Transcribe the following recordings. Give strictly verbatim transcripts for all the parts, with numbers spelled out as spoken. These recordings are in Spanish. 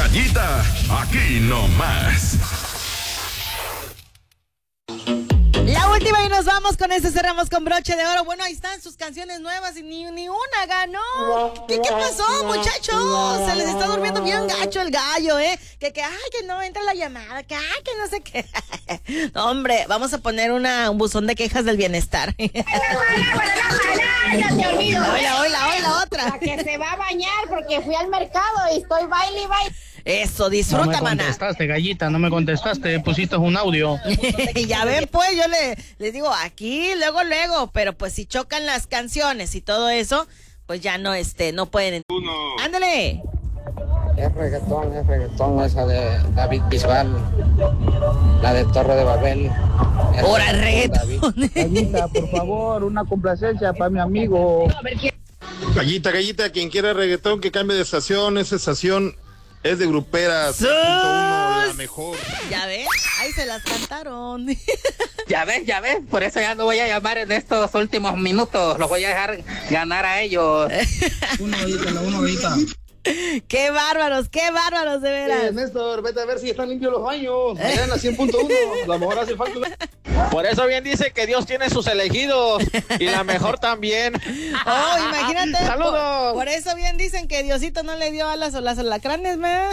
Gallita, aquí nomás. La última y nos vamos con este, cerramos con broche de oro. Bueno, ahí están sus canciones nuevas y ni, ni una ganó. ¿Qué, ¿Qué pasó, muchachos? Se les está durmiendo bien gacho el gallo, ¿eh? Que, que, ay, que no entra la llamada, que, ay, que no sé qué. No, hombre, vamos a poner una, un buzón de quejas del bienestar. Ya te olvido. Hola, hola, hola, otra. La que se va a bañar porque fui al mercado y estoy baile y baile. Eso, disfruta, no me maná. contestaste, gallita, no me contestaste, pusiste un audio. Ya ven, pues, yo le, les digo, aquí, luego, luego, pero pues si chocan las canciones y todo eso, pues ya no, este, no pueden. Uno. Ándale. Es reggaetón, es reggaetón esa de David Bisbal, la de Torre de Babel. Ahora reggaetón. Gallita, por favor, una complacencia para mi amigo. Gallita, gallita, quien quiera reggaetón que cambie de estación, esa estación es de gruperas. ¡Sus! Uno, la mejor. Ya ves, ahí se las cantaron. Ya ves, ya ves, por eso ya no voy a llamar en estos últimos minutos, los voy a dejar ganar a ellos. Una gallita, la una gallita. Qué bárbaros, qué bárbaros, de veras. Eh, Néstor, vete a ver si están limpios los baños. Allá en la cien punto uno, a lo mejor hace falta. Por eso bien dice que Dios tiene sus elegidos y la mejor también. Oh, imagínate. ¡Saludos! Por, por eso bien dicen que Diosito no le dio alas a las alacranes, ¿me?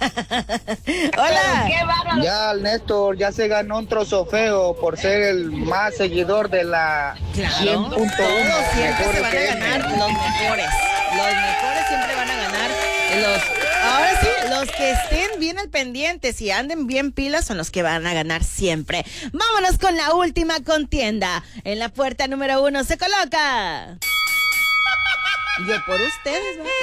Hola. Qué bárbaro. Ya el Néstor ya se ganó un trozo feo por ser el más seguidor de la Claro, cien punto uno. todos siempre se van a ganar los mejores. Los mejores siempre van a ganar. Los, ahora sí, los que estén bien al pendiente, si anden bien pilas, son los que van a ganar siempre. Vámonos con la última contienda. En la puerta número uno se coloca. Yo por ustedes, ¿no?